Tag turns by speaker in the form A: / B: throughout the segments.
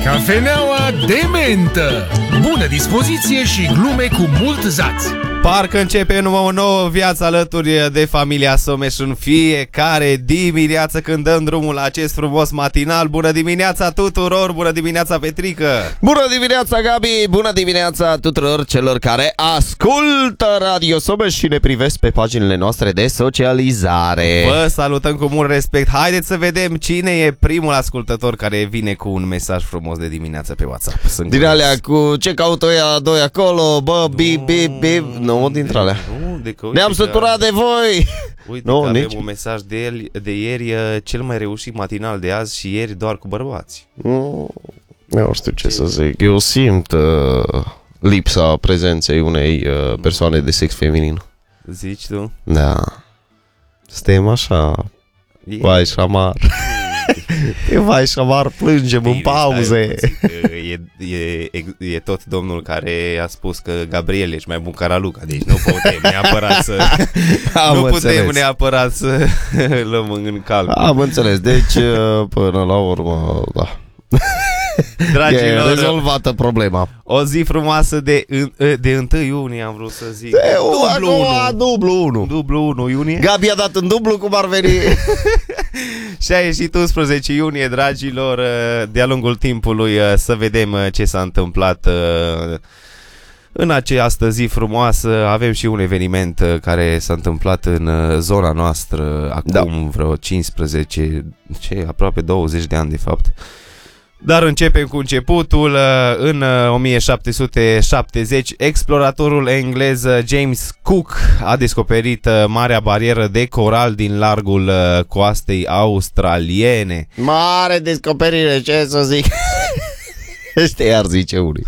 A: Cafeneaua de mentă. Bună dispoziție și glume cu mult zaț.
B: Parcă începe o nouă viață alături de familia Someș în fiecare dimineață când dăm drumul la acest frumos matinal. Bună dimineața tuturor, bună dimineața Petrică.
C: Bună dimineața Gabi, bună dimineața tuturor celor care ascultă Radio Someș și ne privesc pe paginile noastre de socializare.
B: Vă salutăm cu mult respect. Haideți să vedem cine e primul ascultător care vine cu un mesaj frumos de dimineață pe WhatsApp.
C: Din alea cu ce caută ăia doi acolo, bă, bip, bip, bip. Nu, dintre alea. Ne-am săturat de voi.
B: Uite că avem un mesaj de ieri, cel mai reușit matinal de azi și ieri doar cu bărbați.
C: Nu știu ce să zic. Eu simt lipsa prezenței unei persoane de sex feminin.
B: Zici tu?
C: Da. Suntem așa. Vai și amar. Vai și amar, plângem în pauze.
B: E tot domnul care a spus că Gabriel ești mai bun ca Raluca. Deci nu putem neapărat să luăm în calcul.
C: Am înțeles, deci până la urmă, da.
B: Dragilor,
C: e rezolvată problema.
B: O zi frumoasă de 1 iunie, am vrut să zic. Dublu 1 iunie.
C: Gabi a dat în dublu, cum ar veni.
B: Și a ieșit 11 iunie, dragilor, de-a lungul timpului să vedem ce s-a întâmplat în această zi frumoasă. Avem și un eveniment care s-a întâmplat în zona noastră acum vreo 15, aproape 20 de ani de fapt. Dar începem cu începutul. În 1770, exploratorul englez James Cook a descoperit Marea Barieră de Coral din largul coastei australiene.
C: Mare descoperire, ce să zic. Este iar zice unii.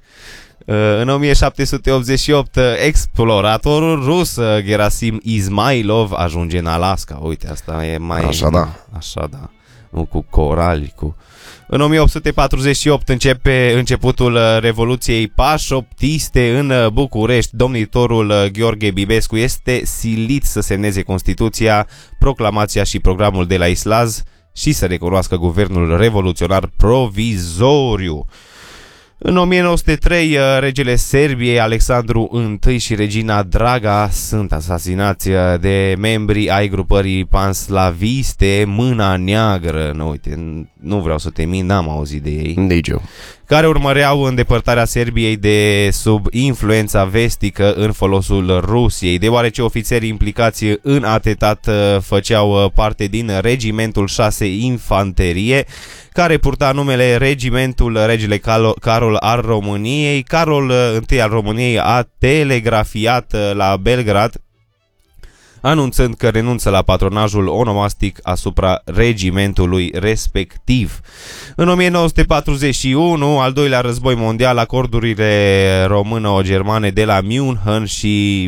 B: În 1788, exploratorul rus Gerasim Izmailov ajunge în Alaska. Uite, asta e mai...
C: Așa da.
B: Așa da. Nu cu corali, cu... În 1848 începe începutul Revoluției Pașoptiste în București. Domnitorul Gheorghe Bibescu este silit să semneze Constituția, proclamația și programul de la Islaz și să recunoască guvernul revoluționar provizoriu. În 1903, regele Serbiei Alexandru I și regina Draga sunt asasinați de membri ai grupării panslaviste Mâna Neagră. Nu vreau să te mint, n-am auzit de ei.
C: Nici eu.
B: Care urmăreau îndepărtarea Serbiei de sub influența vestică în folosul Rusiei, deoarece ofițerii implicați în atentat făceau parte din regimentul 6 Infanterie, care purta numele Regimentul Regele Carol al României. Carol I al României a telegrafiat la Belgrad anunțând că renunță la patronajul onomastic asupra regimentului respectiv. În 1941, al doilea război mondial, acordurile româno-germane de la München și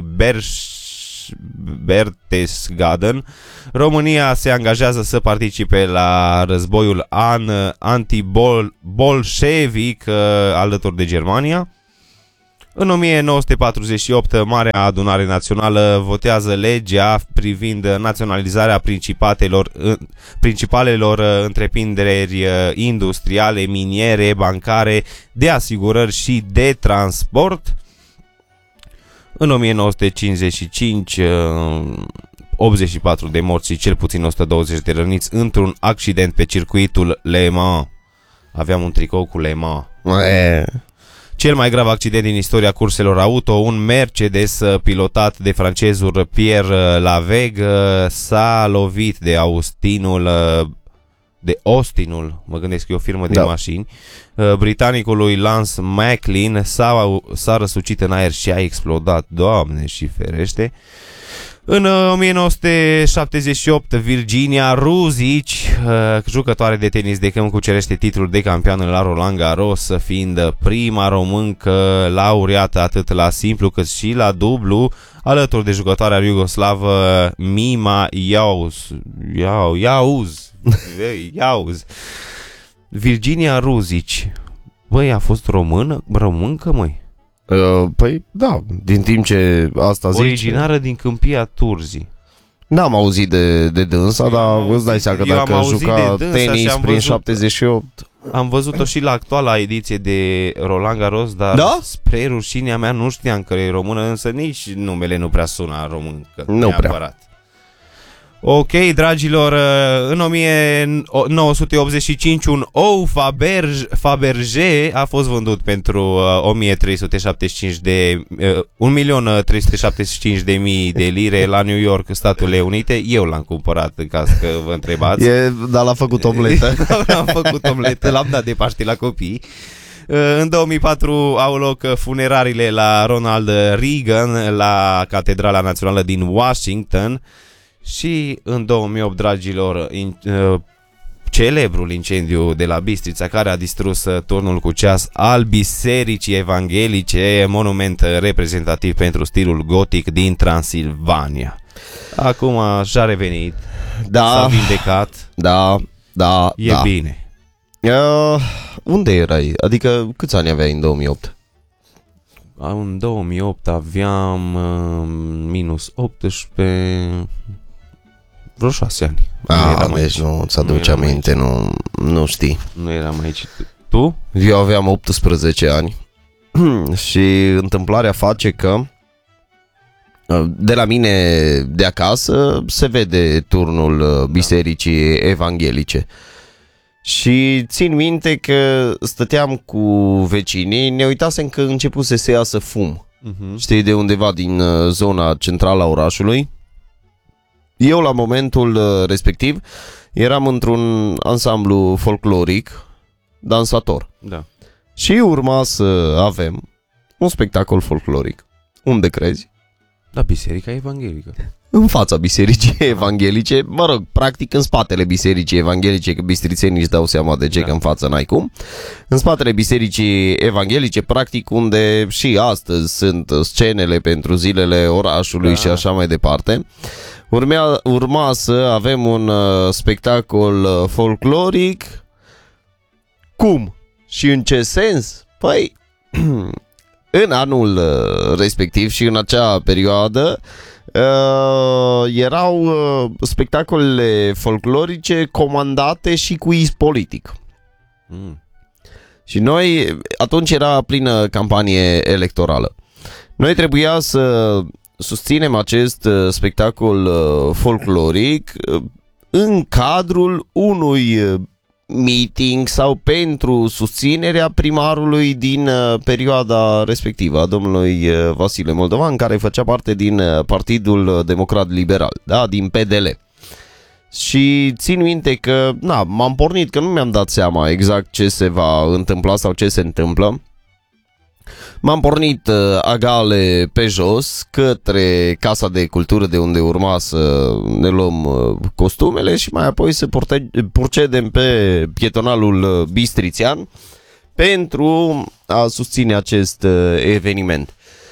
B: Berchtesgaden, România se angajează să participe la războiul antibolșevic alături de Germania. În 1948, Marea Adunare Națională votează legea privind naționalizarea principalelor întreprinderi industriale, miniere, bancare, de asigurări și de transport. În 1955, 84 de morți și cel puțin 120 de răniți într-un accident pe circuitul Le Mans. Aveam un tricou cu Le Mans. Cel mai grav accident din istoria curselor auto, un Mercedes pilotat de francezul Pierre Laveg s-a lovit de Austinul, mă gândesc că e o firmă de mașini, britanicului Lance McLean s-a răsucit în aer și a explodat, Doamne și ferește. În 1978, Virginia Ruzic, jucătoare de tenis de câmp, cucerește titlul de campioană la Roland Garros, fiind prima româncă laureată atât la simplu cât și la dublu, alături de jucătoarea iugoslavă Mima Iauz. Virginia Ruzic, băi, a fost româncă, măi?
C: Păi da, din timp ce asta zice...
B: Originară din Câmpia Turzii.
C: N-am auzit de dânsa, dar îți dai seama că dacă juca tenis prin 78...
B: Am văzut-o și la actuala ediție de Roland Garros, dar spre rușinea mea nu știam că e română, însă nici numele nu prea sună român.
C: Nu prea.
B: Ok, dragilor, în 1985 un ou Fabergé a fost vândut pentru 1.375.000 de lire la New York, Statele Unite. Eu l-am cumpărat, în caz că vă întrebați.
C: Dar l-a făcut omletă.
B: L-am făcut omletă, l-am dat de Paște la copii. În 2004 au loc funerariile la Ronald Reagan la Catedrala Națională din Washington. Și în 2008, dragilor, celebrul incendiu de la Bistrița, care a distrus turnul cu ceas al Bisericii Evanghelice, monument reprezentativ pentru stilul gotic din Transilvania. Acum și-a revenit, s-a vindecat, e bine.
C: Unde erai? Adică câți ani aveai în 2008?
B: În 2008 aveam minus 18... vreo 6 ani.
C: Deci nu-ți aduce aminte, nu știi.
B: Nu eram aici. Tu?
C: Eu aveam 18 ani și întâmplarea face că de la mine de acasă se vede turnul Bisericii Evanghelice. Și țin minte că stăteam cu vecinii, ne uitasem că începuse să iasă fum. Știi, de undeva din zona centrală a orașului. Eu la momentul respectiv eram într-un ansamblu folcloric dansator.
B: Da.
C: Și urma să avem un spectacol folcloric. Unde crezi?
B: La Biserica Evanghelică.
C: În fața Bisericii Evanghelice, mă rog, practic în spatele Bisericii Evanghelice, că bistrițenii își dau seama de ce, că în față n-ai cum. În spatele Bisericii Evanghelice, practic unde și astăzi sunt scenele pentru zilele orașului și așa mai departe. Urma să avem un spectacol folcloric. Cum? Și în ce sens? Păi, în anul respectiv și în acea perioadă erau spectacolele folclorice comandate și cu iz politic. Și noi, atunci era plină campanie electorală. Noi trebuia să susținem acest spectacol folcloric în cadrul unui meeting sau pentru susținerea primarului din perioada respectivă, a domnului Vasile Moldovan, care făcea parte din Partidul Democrat Liberal, da, din PDL. Și țin minte că m-am pornit, că nu mi-am dat seama exact ce se va întâmpla sau ce se întâmplă. M-am pornit agale pe jos către Casa de Cultură, de unde urma să ne luăm costumele și mai apoi să procedem pe pietonalul bistrițean pentru a susține acest eveniment.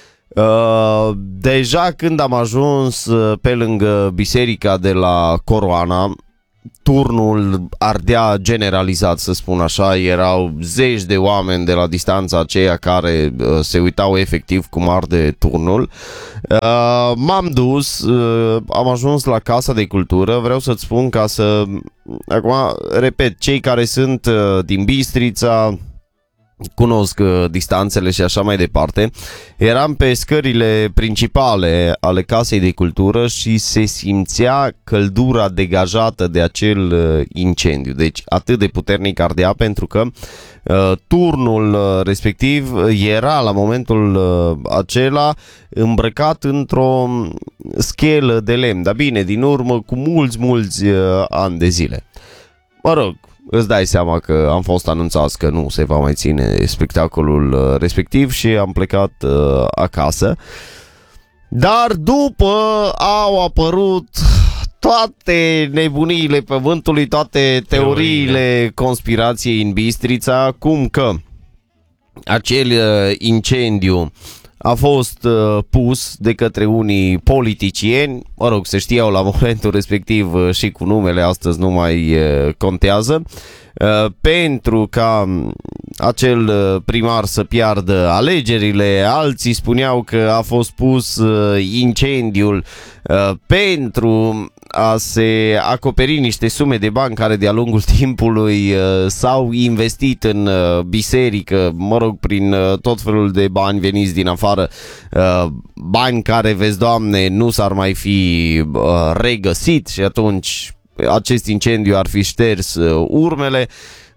C: Deja când am ajuns pe lângă biserica de la Coroana, turnul ardea generalizat, să spun așa. Erau zeci de oameni de la distanța aceea care se uitau efectiv cum arde turnul. M-am dus, am ajuns la Casa de Cultură. Vreau să-ți spun acum, repet, cei care sunt din Bistrița cunosc distanțele și așa mai departe. Eram pe scările principale ale Casei de Cultură și se simțea căldura degajată de acel incendiu. Deci atât de puternic ardea, pentru că turnul respectiv era la momentul acela îmbrăcat într-o schelă de lemn, dar bine, din urmă cu mulți ani de zile. Mă rog, îți dai seama că am fost anunțați că nu se va mai ține spectacolul respectiv și am plecat acasă. Dar după au apărut toate nebuniile pământului, toate teoriile conspirației în Bistrița, cum că acel incendiu a fost pus de către unii politicieni, mă rog, se știau la momentul respectiv și cu numele, astăzi nu mai contează, pentru ca acel primar să piardă alegerile. Alții spuneau că a fost pus incendiul pentru a se acoperi niște sume de bani care de-a lungul timpului s-au investit în biserică, mă rog, prin tot felul de bani veniți din afară, bani care, vezi, Doamne, nu s-ar mai fi regăsit și atunci acest incendiu ar fi șters urmele.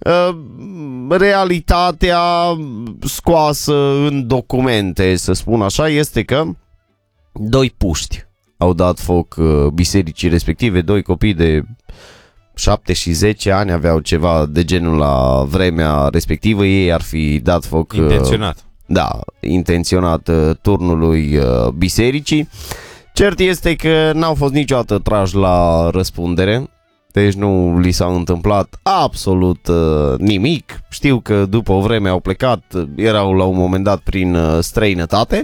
C: Realitatea scoasă în documente, să spun așa, este că 2 puști au dat foc bisericii respective, 2 copii de 7 și 10 ani aveau ceva de genul la vremea respectivă, ei ar fi dat foc
B: intenționat.
C: Da, intenționat turnului bisericii. Cert este că n-au fost niciodată trași la răspundere. Deci nu li s-a întâmplat absolut nimic. Știu că după o vreme au plecat, erau la un moment dat prin străinătate.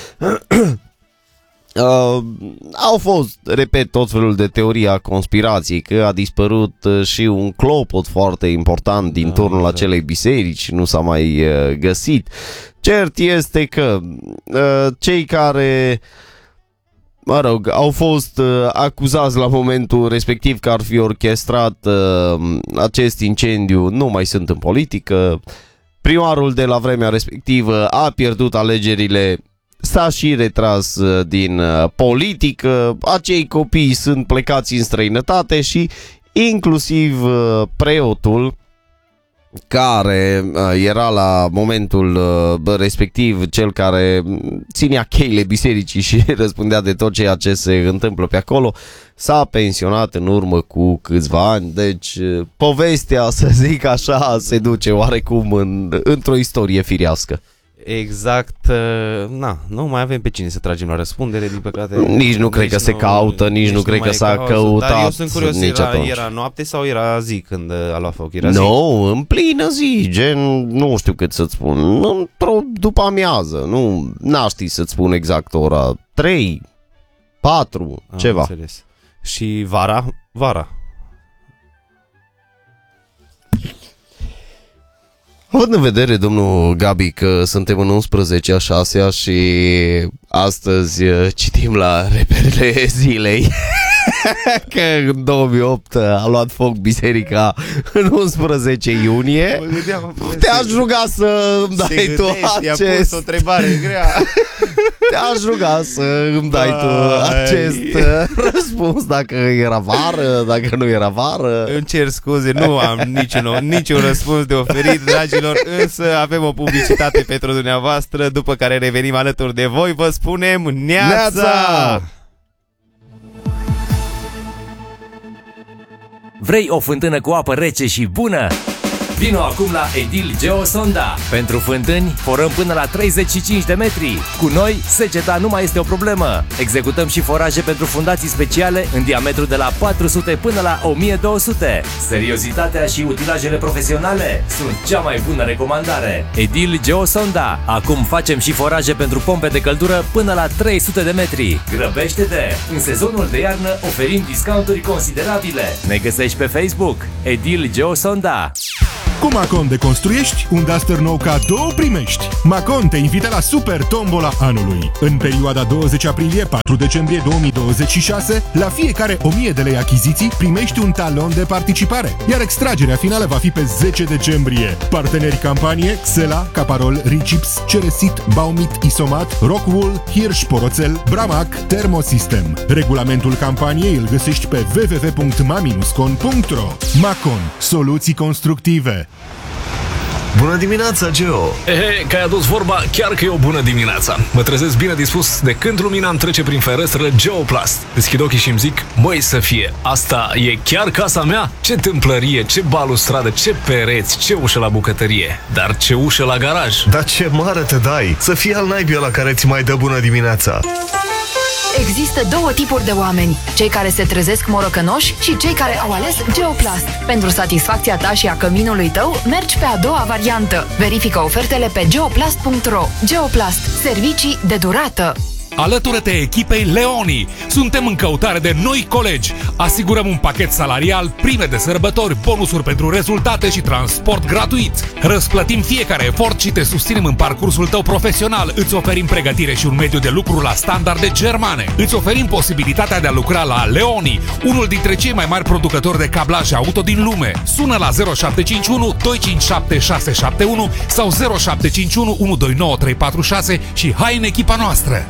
C: Au fost, repet, tot felul de teorii a conspirației, că a dispărut și un clopot foarte important din turnul acelei biserici, nu s-a mai găsit. Cert este că cei care, mă rog, au fost acuzați la momentul respectiv că ar fi orchestrat acest incendiu nu mai sunt în politică. Primarul de la vremea respectivă a pierdut alegerile, s-a și retras din politică, acei copii sunt plecați în străinătate și inclusiv preotul care era la momentul respectiv cel care ținea cheile bisericii și răspundea de tot ceea ce se întâmplă pe acolo, s-a pensionat în urmă cu câțiva ani. Deci povestea, să zic așa, se duce oarecum într-o istorie firească.
B: Exact, nu mai avem pe cine să tragem la răspundere, din păcate.
C: Nici nu cred că se caută, nici nu cred că s-a căutat.
B: Dar eu sunt curios,
C: nici atunci.
B: Era noapte sau era zi când a luat foc? Era zi?
C: Nu, în plină zi, gen, nu știu cât să-ți spun, într-o după amiază, n-aș ști să-ți spun exact ora, 3, 4, ceva.
B: Înțeles. Și vara? Vara.
C: Având în vedere, domnul Gabi, că suntem în 11/6 și astăzi citim la reperele zilei că în 2008 a luat foc biserica în 11 iunie, te-aș ruga să îmi dai tu acest...
B: o întrebare grea.
C: Te-aș ruga să îmi dai tu acest răspuns, dacă era vară, dacă nu era vară.
B: Îmi cer scuze, nu am niciun răspuns de oferit, dragilor, însă avem o publicitate pentru dumneavoastră, după care revenim alături de voi, vă spunem neața!
D: Vrei o fântână cu apă rece și bună? Vino acum la Edil Geosonda. Pentru fântâni, forăm până la 35 de metri. Cu noi, seceta nu mai este o problemă. Executăm și foraje pentru fundații speciale în diametru de la 400 până la 1200. Seriozitatea și utilajele profesionale sunt cea mai bună recomandare. Edil Geosonda. Acum facem și foraje pentru pompe de căldură până la 300 de metri. Grăbește-te! În sezonul de iarnă oferim discounturi considerabile. Ne găsești pe Facebook. Edil Geosonda.
A: Cu Macon de construiești, un Duster nou cadou primești. Macon te invită la Super Tombola anului. În perioada 20 aprilie-4 decembrie 2026, la fiecare 1000 de lei achiziții, primești un talon de participare. Iar extragerea finală va fi pe 10 decembrie. Parteneri campanie: Xela, Caparol, Richips, Ceresit, Baumit, Isomat, Rockwool, Hirsch Poroțel, Bramac, Thermosystem. Regulamentul campaniei îl găsești pe www.ma-con.ro. Macon. Soluții constructive.
E: Bună dimineața, Geo!
F: Că ai adus vorba, chiar că e o bună dimineața. Mă trezesc bine dispus de când lumina îmi trece prin ferestră Geoplast. Deschid ochii și îmi zic, măi să fie, asta e chiar casa mea? Ce tâmplărie, ce balustradă, ce pereți, ce ușă la bucătărie. Dar ce ușă la garaj.
E: Dar ce mare te dai! Să fie al naibii ăla care ți mai dă bună dimineața!
G: Există două tipuri de oameni, cei care se trezesc morocănoși și cei care au ales Geoplast. Pentru satisfacția ta și a căminului tău, mergi pe a doua variantă. Verifică ofertele pe geoplast.ro. Geoplast. Servicii de durată.
H: Alătură-te echipei Leoni. Suntem în căutare de noi colegi. Asigurăm un pachet salarial, prime de sărbători, bonusuri pentru rezultate și transport gratuit. Răsplătim fiecare efort și te susținem în parcursul tău profesional. Îți oferim pregătire și un mediu de lucru la standarde germane. Îți oferim posibilitatea de a lucra la Leoni, unul dintre cei mai mari producători de cablaje auto din lume. Sună la 0751 257 671 sau 0751 129 346 și hai în echipa noastră!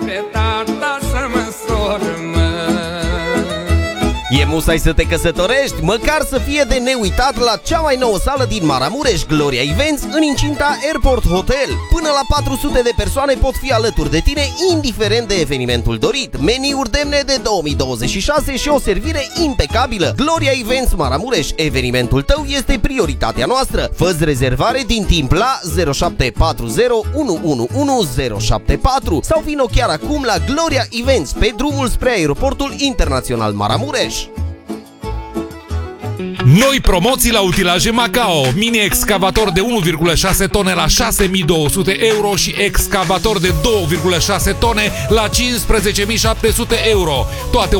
C: E musai să te căsătorești, măcar să fie de neuitat la cea mai nouă sală din Maramureș, Gloria Events, în incinta Airport Hotel. Până la 400 de persoane pot fi alături de tine, indiferent de evenimentul dorit. Meniuri demne de 2026 și o servire impecabilă. Gloria Events Maramureș, evenimentul tău este prioritatea noastră. Fă-ți rezervare din timp la 0740 111 074 sau vino chiar acum la Gloria Events pe drumul spre Aeroportul Internațional Maramureș.
H: Noi promoții la utilaje Macao. Mini-excavator de 1,6 tone la 6.200 euro și excavator de 2,6 tone la 15.700 euro. Toate